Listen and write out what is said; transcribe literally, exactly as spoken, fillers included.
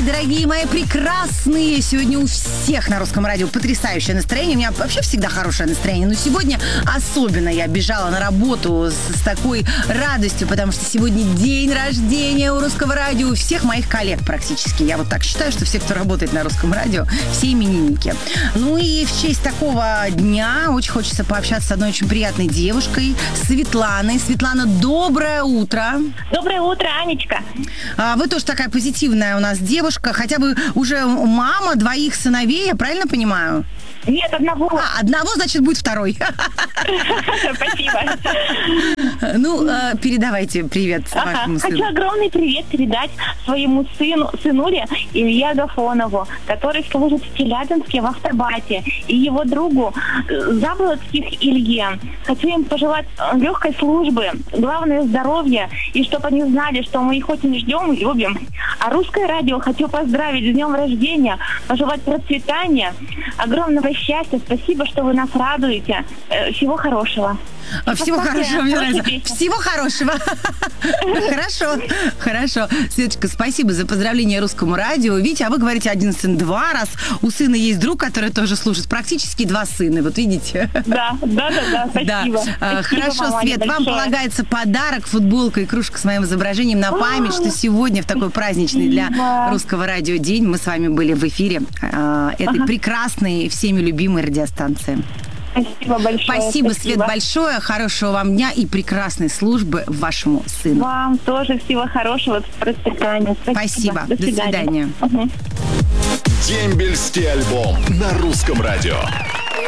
дорогие мои прекрасные! Сегодня у всех на Русском радио потрясающее настроение. У меня вообще всегда хорошее настроение, но сегодня особенно я бежала на работу с, с такой радостью, потому что сегодня день рождения у Русского радио, у всех моих коллег практически. Я вот так считаю, что все, кто работает на Русском радио, все именинники. Ну и в честь такого дня очень хочется пообщаться с одной очень приятной девушкой, Светланой. Светлана, доброе утро! Доброе утро, Анечка. А, вы тоже такая позитивная у нас девушка, хотя бы уже мама двоих сыновей, я правильно понимаю? Нет, одного. А, одного, значит, будет второй. Спасибо. Ну, передавайте привет вашему сыну. Хочу огромный привет передать своему сыну, сынуле Илье Агафонову, который служит в Челябинске в автобате, и его другу Заблоцких Илье. Хочу им пожелать легкой службы, главное здоровья, и чтобы они знали, что мы их очень ждем и любим. А Русское радио хочу поздравить с днем рождения, пожелать процветания, огромного счастья. Спасибо, что вы нас радуете. Всего хорошего. Всего хорошего, мне нравится. Всего хорошего. Хорошо, хорошо. Светочка, спасибо за поздравление Русскому радио. Видите, а вы говорите один сын два, раз у сына есть друг, который тоже слушает. Практически два сына, вот видите? Да, да, да, да, спасибо. Да. Хорошо, Свет, вам полагается подарок, футболка и кружка с моим изображением на память, что сегодня в такой праздничный для Русского радио день мы с вами были в эфире этой прекрасной, всеми любимой радиостанции. Спасибо большое. Спасибо, спасибо, Свет, большое. Хорошего вам дня и прекрасной службы вашему сыну. Вам тоже всего хорошего. Процветания. Спасибо. Спасибо. До свидания. До свидания. Угу. Дембельский альбом на Русском радио.